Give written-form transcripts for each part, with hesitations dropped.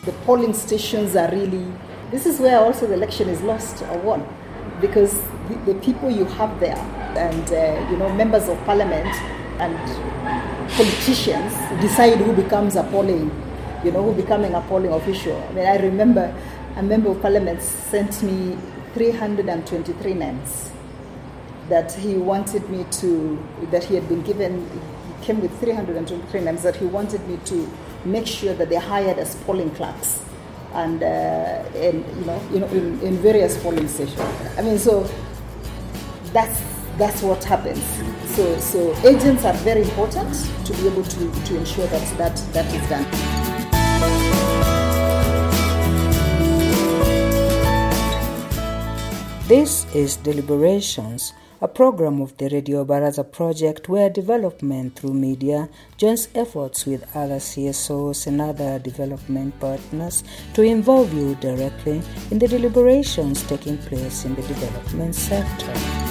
The polling stations are really, this is where also the election is lost or won, because the people you have there and members of parliament and politicians decide who becomes a polling, who becoming a polling official. I mean, I remember a member of parliament sent me 323 names that he wanted me to, that he had been given, he came with 323 names that he wanted me to make sure that they're hired as polling clerks and in various polling stations. I mean, so that's what happens. So agents are very important to be able to ensure that is done. This is Deliberations, a program of the Radio Baraza project where development through media joins efforts with other CSOs and other development partners to involve you directly in the deliberations taking place in the development sector.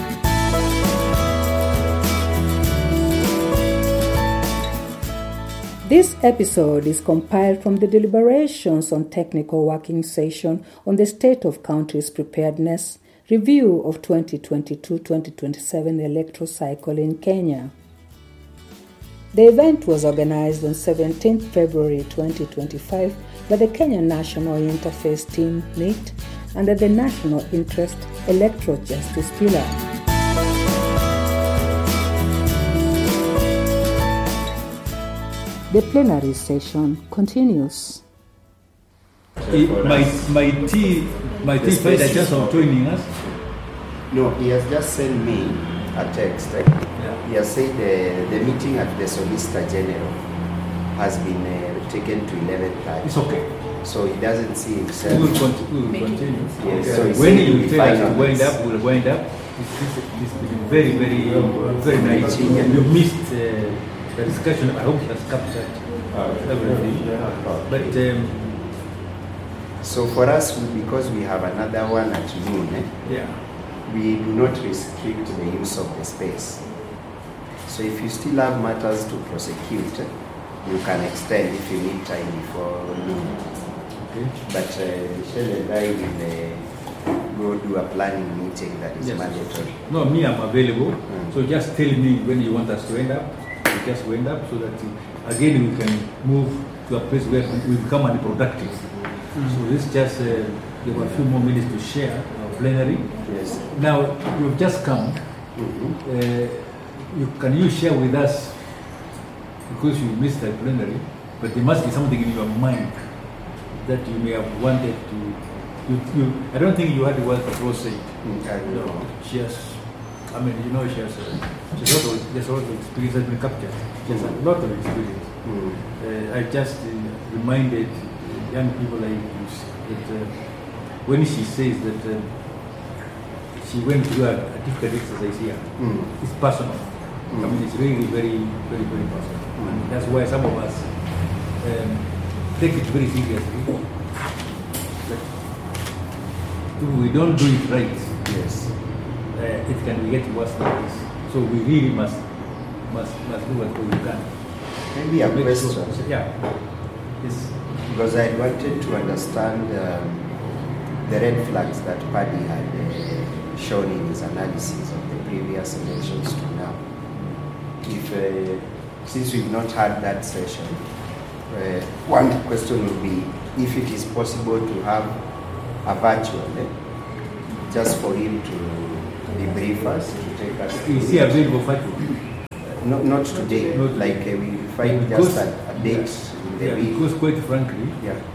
This episode is compiled from the deliberations on technical working session on the state of country's preparedness, review of 2022-2027 electoral cycle in Kenya. The event was organized on 17 February 2025 by the Kenya National Interface Team NIT under the National Interest Electoral Justice Pillar. The plenary session continues. My tea paid a chance of joining us. No, he has just sent me a text. Yeah. He has said the meeting at the Solicitor General has been taken to 11:30. It's okay. So he doesn't see himself. We will continue. Yes. Okay. So when you tell us to wind up, we'll wind up. It's been very, very, very nice. You missed the discussion. I hope it has captured everything. But so for us, because we have another one at noon, we do not restrict the use of the space. So if you still have matters to prosecute, you can extend if you need time before noon. Okay. But Michelle and I will go do a planning meeting that is mandatory. No, me, I'm available. So just tell me when you want us to end up. We just wind up so that again we can move to a place where we become unproductive. So this just there were a few more minutes to share our plenary. Yes. Now you've just come. Can you share with us, because you missed the plenary, but there must be something in your mind that you may have wanted to. I don't think you had the word control say. No, she has. I mean, she has a lot of experience has been captured. She has a lot of experience. I just reminded young people like you that when she says that she went through a difficult exercise here, it's personal. I mean, it's really very, very, very personal. And that's why some of us take it very seriously. But if we don't do it right, it can get worse than this. So we really must do what we can. Maybe a question. Sure. Yeah. Yes. Because I wanted to understand the red flags that Paddy had shown in his analysis of the previous elections to now. Since we've not had that session, one question would be if it is possible to have a virtual, just for him to debrief us, to take us. Is he available for Not today. We find just a date. Because quite frankly,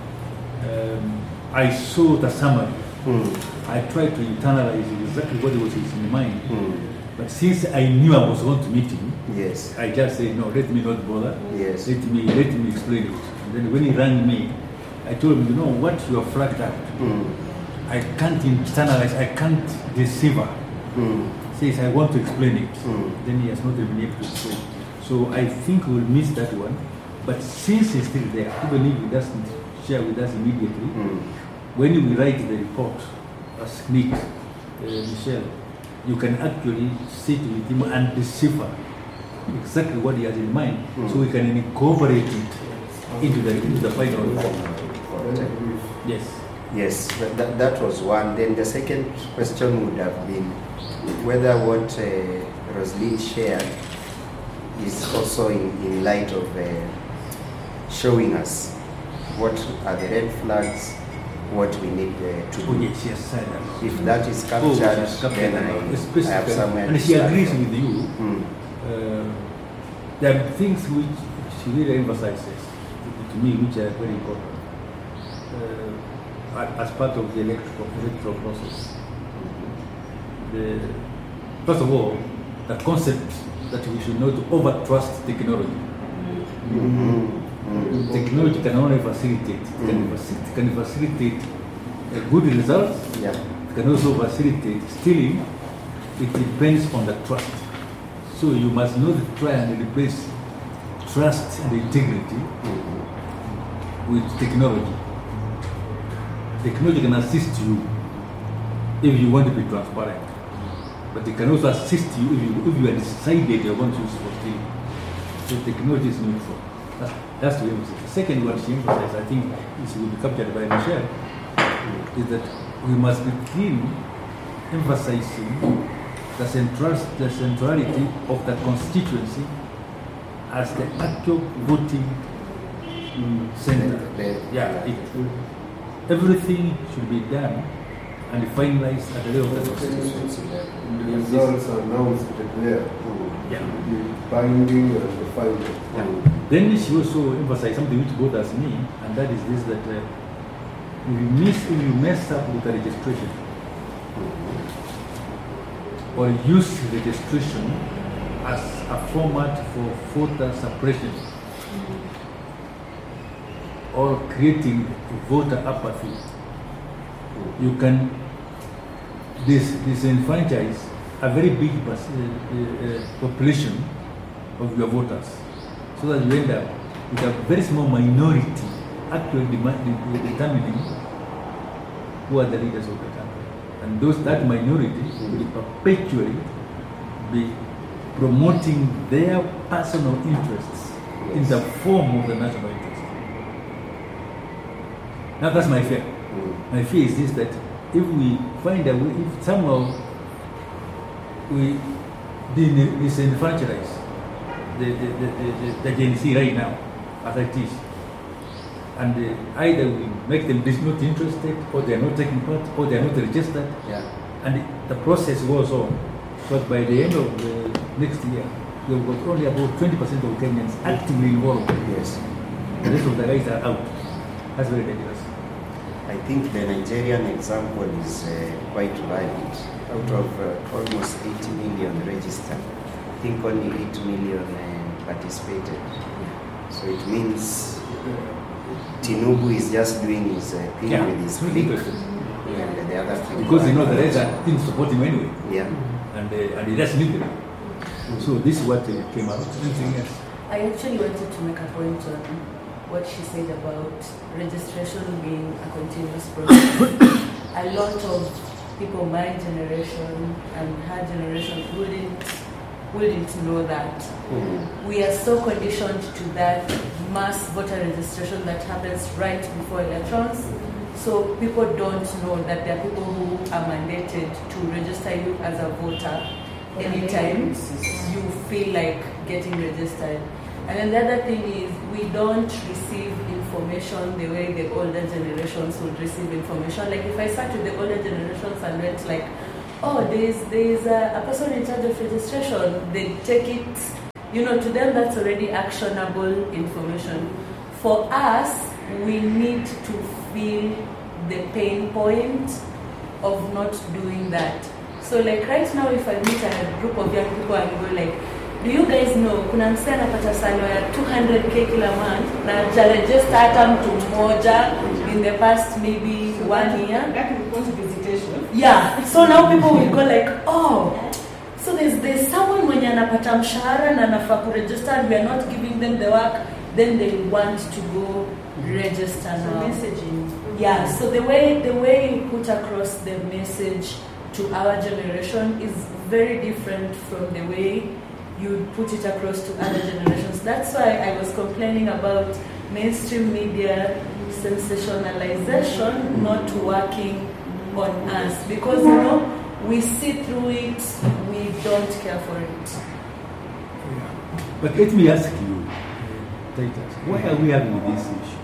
I saw the summary. I tried to internalize exactly what was in mind. But since I knew I was going to meet him, I just said, no, let me not bother. Let me explain it. And then when he rang me, I told him, what you have flagged out, I can't internalize, I can't deceive her. Says, I want to explain it. Then he has not been able to explain. So I think we'll miss that one. But since he's still there, even if he doesn't share with us immediately, when we write the report, as Nick, Michelle, you can actually sit with him and decipher exactly what he has in mind, so we can incorporate it into the final report. Yes. Yes, that was one. Then the second question would have been whether what Roslyn shared is also in light of showing us what are the red flags, what we need to do. Yes, if that is captured, then I have somewhere and to she start agrees from. with you. There are things which she really emphasizes to me, which are very important as part of the electoral process. First of all, the concept that we should not over-trust technology. Technology can only facilitate, can facilitate a good result. Yeah. It can also facilitate stealing. It depends on the trust. So you must not try and replace trust and integrity with technology. Technology can assist you if you want to be transparent, but it can also assist you if you are decided you want to use it for stealing. So technology is neutral. That's the emphasis. The second one she emphasized, I think, this will be captured by Michelle, is that we must begin emphasizing the centrality of the constituency as the actual voting center. Everything should be done and finalized at the level of the constituency. The results are announced there. Yeah. The binding and the final. Then she also emphasized something which bothers me, and that is this: that if you mess up with the registration, or use registration as a format for voter suppression, or creating voter apathy, you can disenfranchise a very big population of your voters, so that you end up with a very small minority actually determining who are the leaders of the country. And that minority will perpetually be promoting their personal interests in the form of the national interest. Now that's my fear. My fear is this: that if we find a way, if somehow we disenfranchise the Gen Z right now, as it is, and either we make them not interested, or they are not taking part, or they are not registered, and the process goes on. But by the end of the next year, we've got only about 20% of Kenyans actively involved. Yes. The rest of the guys are out. That's very dangerous. I think the Nigerian example is quite valid. Out of almost 80 million registered, I think only 8 million participated. So it means Tinubu is just doing his thing with his clique, and the other thing. Because the rest didn't support him anyway. Yeah. And he doesn't need them. So this is what came out. Anything else? I actually wanted to make a point on what she said about registration being a continuous process. A lot of people my generation and her generation wouldn't know that. We are so conditioned to that mass voter registration that happens right before elections. So people don't know that there are people who are mandated to register you as a voter anytime you feel like getting registered. And then the other thing is, we don't receive information the way the older generations would receive information. Like if I start with the older generations and went like, oh, there's a person in charge of registration, they take it, to them that's already actionable information. For us, we need to feel the pain point of not doing that. So like right now, if I meet a group of young people and go like, do you guys know kuna msee anapata salary ya 200k kila month na hajaregister hata mtu mmoja in the past maybe 1 year? That will go to visitation. Yeah. So now people will go like, oh, so there's someone mwenye anapata mshahara na anafaa kuregister and we are not giving them the work, then they want to go register now. So messaging. Yeah. So the way you put across the message to our generation is very different from the way you put it across to other generations. That's why I was complaining about mainstream media sensationalization not working on us, because we see through it, we don't care for it. Yeah. But let me ask you, Titus, why are we having this issue?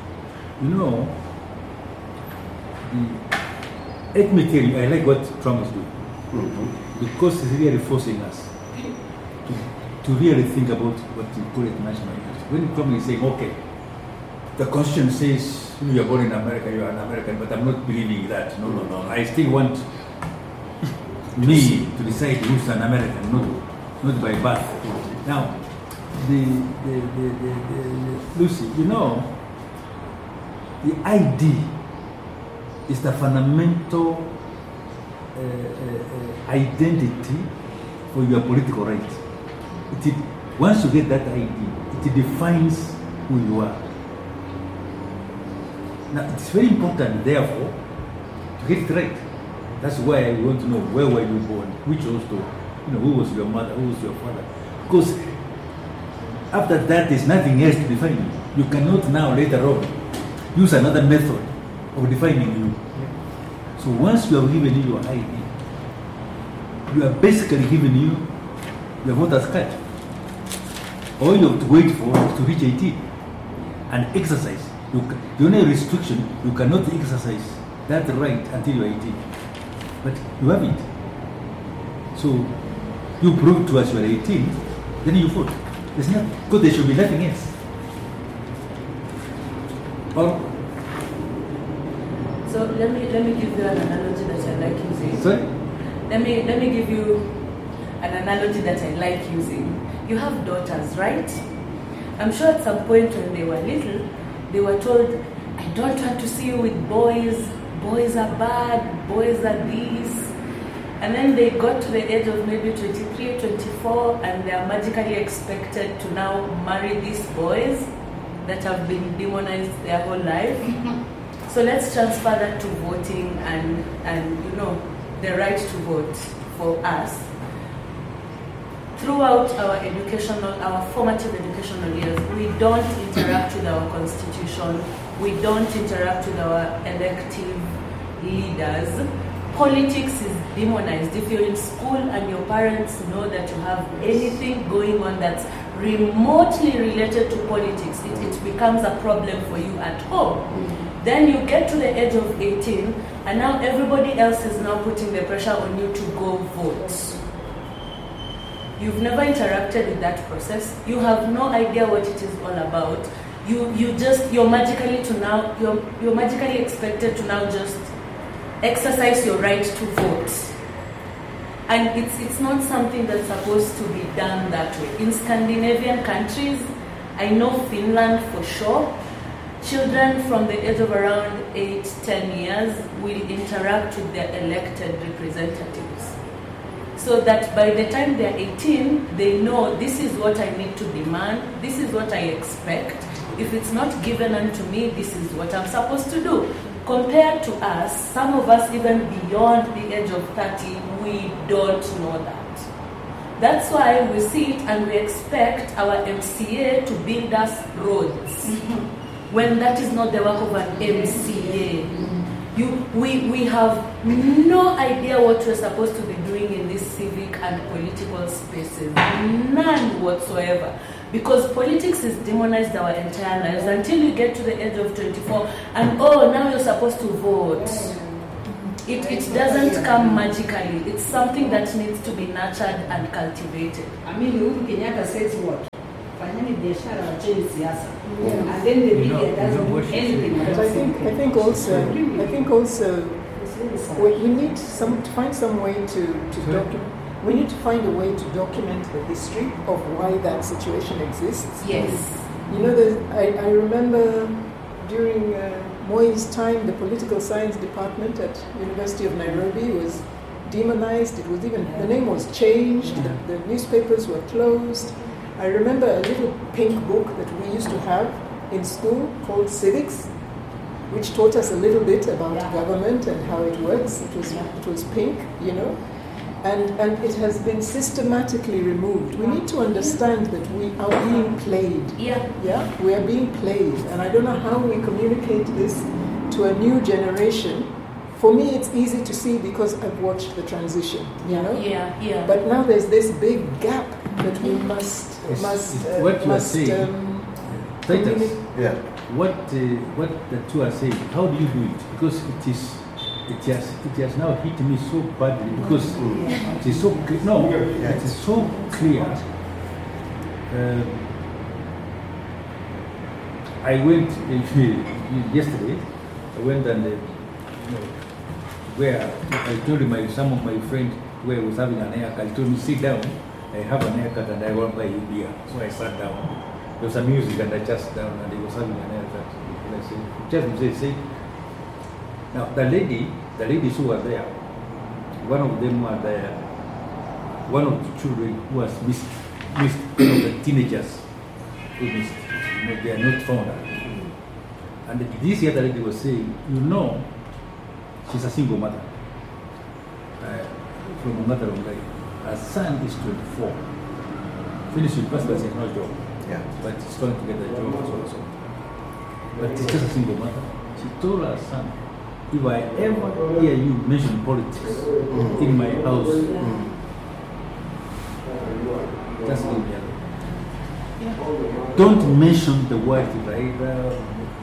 Let me tell you, I like what Trump is doing. Because it's really forcing us to really think about what you call it national interest. When Trump is saying, okay, the Constitution says you are born in America, you are an American, but I'm not believing that. No. I still want me to decide who's an American, not by birth. Now, Lucy, the ID is the fundamental identity for your political right. Once you get that ID, it defines who you are. Now, it's very important, therefore, to get it right. That's why I want to know, where were you born, which hostel, who was your mother, who was your father. Because after that, there's nothing else to define you. You cannot now, later on, use another method of defining you. So once you have given you your ID, you are basically giving you your voter's card. All you have to wait for is to reach 18 and exercise. The only restriction, you cannot exercise that right until you are 18. But you have it. So you prove to us you are 18, then you vote. Because there should be nothing else. So let me give you an analogy that I like using. Sorry? Let me give you an analogy that I like using. You have daughters, right? I'm sure at some point when they were little, they were told, I don't want to see you with boys. Boys are bad. Boys are this. And then they got to the age of maybe 23, 24, and they are magically expected to now marry these boys that have been demonized their whole life. So let's transfer that to voting and the right to vote for us. Throughout our formative educational years, we don't interact with our constitution, we don't interact with our elective leaders. Politics is demonized. If you're in school and your parents know that you have anything going on that's remotely related to politics, it becomes a problem for you at home. Then you get to the age of 18, and now everybody else is now putting the pressure on you to go vote. You've never interacted with that process. You have no idea what it is all about. You're magically expected to now just exercise your right to vote. And it's not something that's supposed to be done that way. In Scandinavian countries, I know Finland for sure, children from the age of around 8-10 years will interact with their elected representatives. So that by the time they're 18, they know this is what I need to demand, this is what I expect. If it's not given unto me, this is what I'm supposed to do. Compared to us, some of us even beyond the age of 30, we don't know that. That's why we see it and we expect our MCA to build us roads, when that is not the work of an MCA. We have no idea what we're supposed to be doing in these civic and political spaces. None whatsoever. Because politics has demonized our entire lives until you get to the age of 24 and now you're supposed to vote. It doesn't come magically. It's something that needs to be nurtured and cultivated. Uhuru Kenyatta says what? Fanyeni biashara wacheni siasa. And then the media doesn't do anything. But I think also we need to find some way to document. We need to find a way to document the history of why that situation exists. Yes. I remember during Moi's time, the political science department at University of Nairobi was demonized. It was even, the name was changed, the newspapers were closed. I remember a little pink book that we used to have in school called Civics, which taught us a little bit about government and how it works. It was pink, And it has been systematically removed. We need to understand that we are being played. Yeah. We are being played. And I don't know how we communicate this to a new generation. For me, it's easy to see because I've watched the transition, you know? Yeah. But now there's this big gap that we must what you are saying, Titus, what the two are saying, how do you do it? Because it has now hit me so badly because it is so it is so clear. I went yesterday. I went and where I told some of my friends where I was having an haircut. I told me, sit down. I have an haircut and I want to buy you beer. So I sat down. There was some music and I just sat down and he was having an haircut. And I said, say. Now the ladies who were there, one of them were there. One of the children who was missed, one of the teenagers who missed. They are not found. And this other lady was saying, she's a single mother from a mother of life. Her son is 24. Finished university, but has no job. But he's trying to get a job also. But he's just a single mother. She told her son, if I ever hear you mention politics in my house, just leave me alone. Don't mention the word right.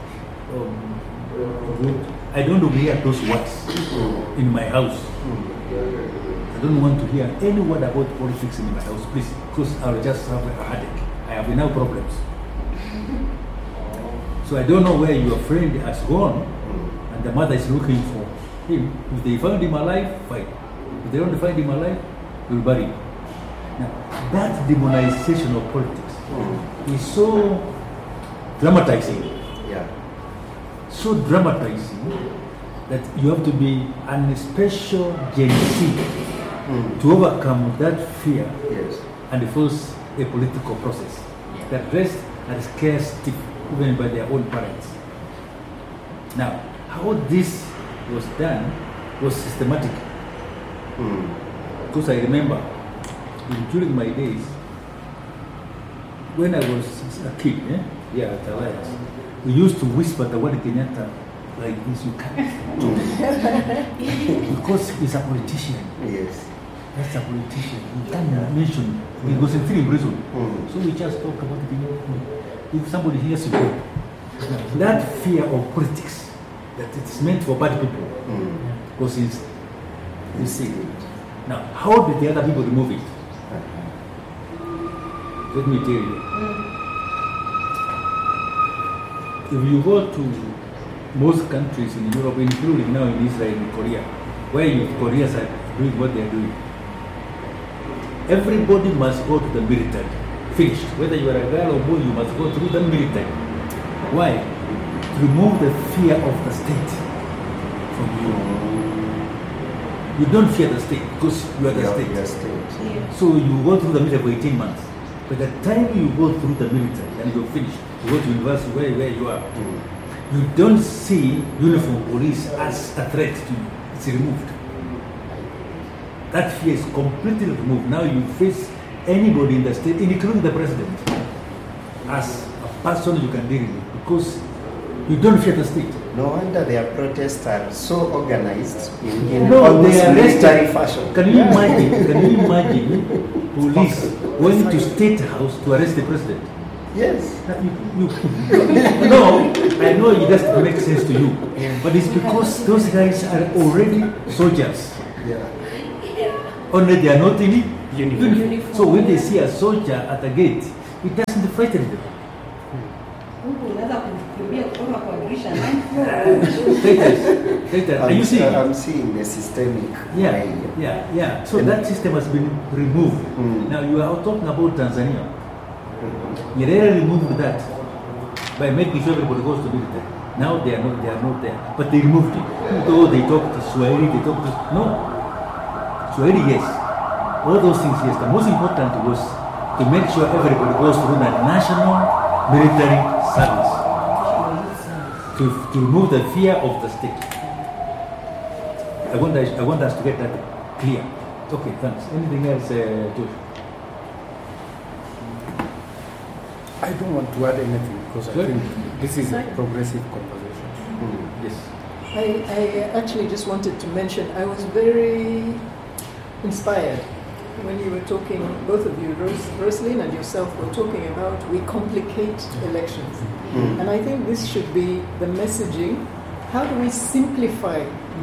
I don't want to hear those words in my house. I don't want to hear any word about politics in my house, please, because I'll just have a headache. I have enough problems. So I don't know where your friend has gone, and the mother is looking for him. If they found him alive, fine. If they don't find him alive, we'll bury him. Now, that demonization of politics is so dramatizing. So dramatizing that you have to be an special Gen Z to overcome that fear and force a political process that rests and scarcity even by their own parents. Now, how this was done was systematic. Because I remember during my days when I was a kid, at Alliance, we used to whisper the word Kenyatta like this, you can't. Because he's a politician. Yes. That's a politician. You can't mention, he was still in prison. So we just talk about it. If somebody hears you, that fear of politics, that it's meant for bad people, was insane. Now, how did the other people remove it? Let me tell you. If you go to most countries in Europe, including now in Israel and Korea, where Koreans are doing what they are doing, everybody must go to the military. Finished. Whether you are a girl or boy, you must go through the military. Why? To remove the fear of the state from you. You don't fear the state because you are the state. So you go through the military for 18 months. By the time you go through the military and you're finished, you go to university where you are, you don't see uniform police as a threat to you. It's removed. That fear is completely removed. Now you face anybody in the state, including the president, as a person you can deal with because you don't fear the state. No wonder their protests are so organized in almost military fashion. Can you imagine police going to State House to arrest the president? Yes. No, I know it doesn't make sense to you, but it's because those guys are already soldiers. Only they are not in uniform. So when they see a soldier at the gate, it doesn't frighten them. Are you seeing? I'm seeing the systemic. Yeah. So that system has been removed. Now you are talking about Tanzania. Nyerere removed that by making sure everybody goes to military. Now they are not there. But they removed it. Though they talk to Swahili, Swahili, yes. All those things, yes. The most important was to make sure everybody goes through the national military service. To remove the fear of the state. I want us to get that clear. Okay, thanks. Anything else, Josh? I don't want to add anything because I Good. think this is a progressive conversation. Yes. I actually just wanted to mention, I was very inspired when you were talking, both of you, Roslyn and yourself, were talking about we complicate elections. And I think this should be the messaging. How do we simplify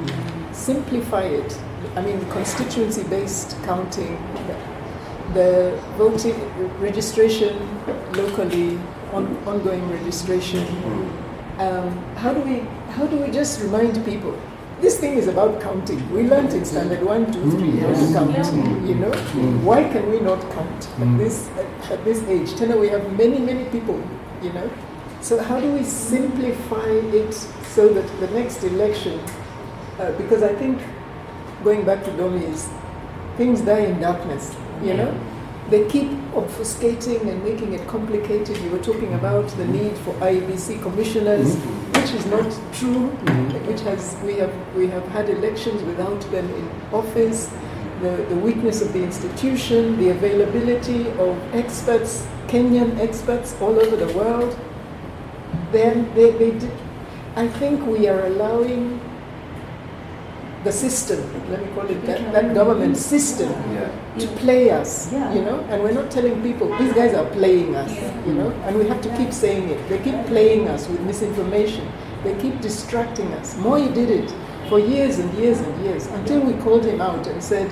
it? I mean, constituency-based counting, the voting registration locally, ongoing registration. How do we just remind people? This thing is about counting. We learned in standard 1, 2, 3 how to count. You know, why can we not count at this age? Tena, we have many people. You know, so how do we simplify it so that the next election? Because I think going back to Domi's, things die in darkness. You know, they keep obfuscating and making it complicated. You were talking about the need for IEBC commissioners, which is not true. We have had elections without them in office. The weakness of the institution, the availability of experts, Kenyan experts all over the world. Then I think we are allowing the system, let me call it that government system, to play us, you know, and we're not telling people, these guys are playing us, you know, and we have to keep saying it. They keep playing us with misinformation. They keep distracting us. Moi did it for years and years and years, until we called him out and said,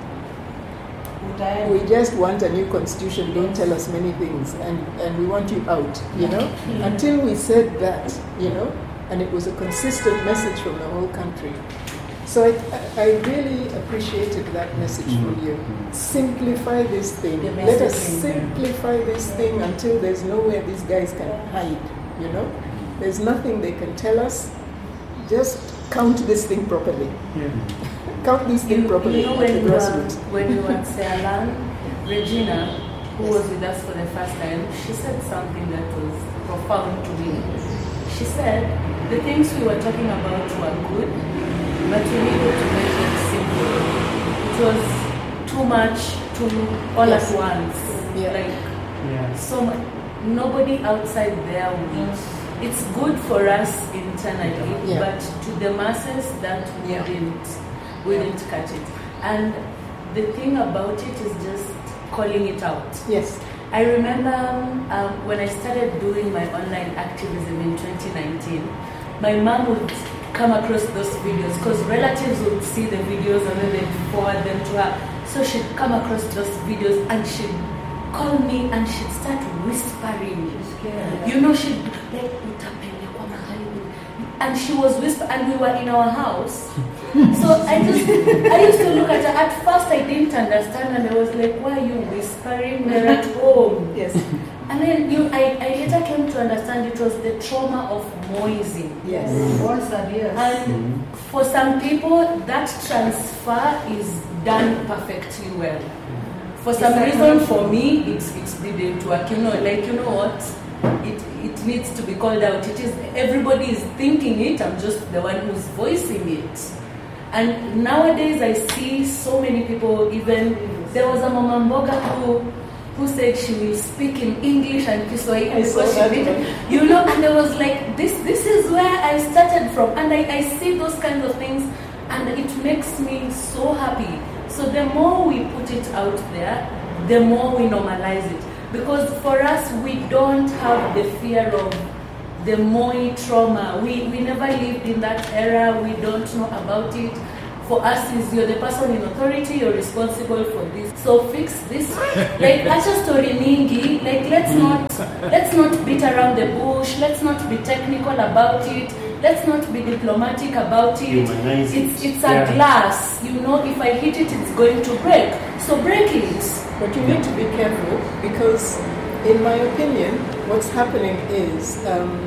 we just want a new constitution, don't tell us many things, and we want you out, you know, until we said that, you know, and it was a consistent message from the whole country. So I really appreciated that message from you. Simplify this thing. Let us simplify this thing until there's nowhere these guys can hide, you know? There's nothing they can tell us. Just count this thing properly. Count this thing properly. You know, when we were at Sealang, Regina, who was with us for the first time, she said something that was profound to me. She said, the things we were talking about were good, but we needed to make it simple. It was too much, all at once. So much. Nobody outside there will. It's good for us internally, but to the masses that we didn't catch it. And the thing about it is just calling it out. Yes. I remember when I started doing my online activism in 2019, my mom would come across those videos because relatives would see the videos and then they'd forward them to her. So she'd come across those videos and she'd call me and she'd start whispering. You know, she'd like, and she was whispering, and we were in our house. So I used to look at her. At first I didn't understand, and I was like, why are you whispering? We're at home. Yes. And then I later came to understand it was the trauma of Moisey. Yes. And for some people, that transfer is done perfectly well. For some reason, for me, it didn't work. You know, like, you know what? It needs to be called out. It is, everybody is thinking it. I'm just the one who's voicing it. And nowadays, I see so many people. Even there was a Mama Mboga who said she will speak in English and Kiswahili because she did, you know. And I was like, this is where I started from. And I see those kinds of things, and it makes me so happy. So the more we put it out there, the more we normalize it. Because for us, we don't have the fear of the Moi trauma. We never lived in that era. We don't know about it. For us, is you're the person in authority, you're responsible for this. So fix this. Like, acha story mingi. Like, let's not beat around the bush. Let's not be technical about it. Let's not be diplomatic about it. It's a glass. You know, if I hit it, it's going to break. So break it. But you need to be careful because, in my opinion, what's happening is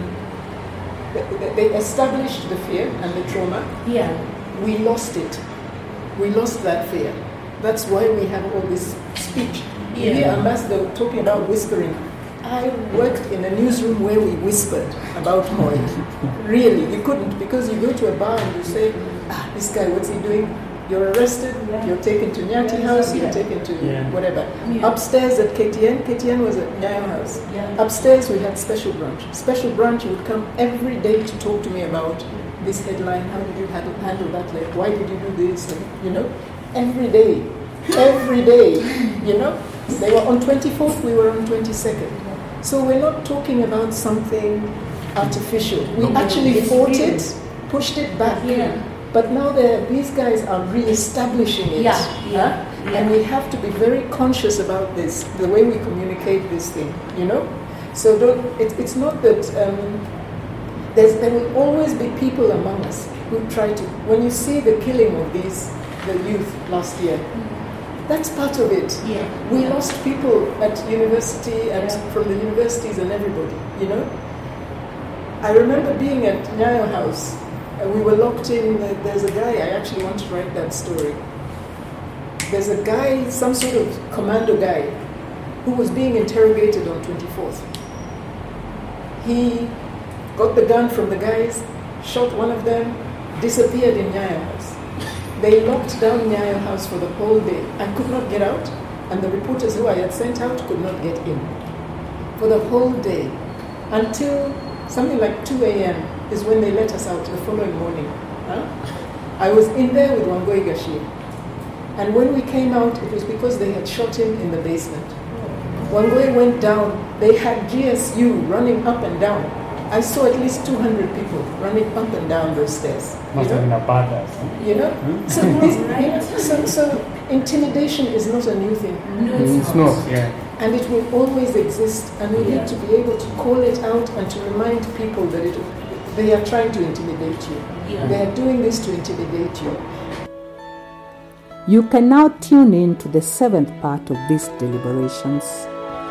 they established the fear and the trauma. Yeah. We lost it. We lost that fear. That's why we have all this speech. You hear Ambassador talking about whispering. I worked in a newsroom where we whispered about Moi. Really, you couldn't, because you go to a bar and you say, this guy, what's he doing? You're arrested, you're taken to Nyati House, you're taken to whatever. Upstairs at KTN was at Nyayo House. Upstairs we had Special Branch. Special Branch would come every day to talk to me about this headline, how did you handle that, like why did you do this, and, you know, every day, you know. They were on 24th, we were on 22nd. So we're not talking about something artificial. We actually fought it, pushed it back. But now these guys are re-establishing it. And we have to be very conscious about this, the way we communicate this thing, you know? So it's not that there will always be people among us who try to, when you see the killing of the youth last year, that's part of it. We lost people at university and from the universities and everybody, you know? I remember being at Nyayo House. We were locked in. There's a guy, I actually want to write that story. There's a guy, some sort of commando guy, who was being interrogated on 24th. He got the gun from the guys, shot one of them, disappeared in Nyayo House. They locked down Nyayo House for the whole day. I could not get out, and the reporters who I had sent out could not get in. For the whole day, until something like 2 a.m. is when they let us out the following morning. I was in there with Wangoi Gashi. And when we came out, it was because they had shot him in the basement. Wangoi went down. They had GSU running up and down. I saw at least 200 people running up and down those stairs. Must have been a badass. You know? So intimidation is not a new thing. It's not, And it will always exist, and we need to be able to call it out and to remind people that they are trying to intimidate you. They are doing this to intimidate you. You can now tune in to the 7th part of these deliberations.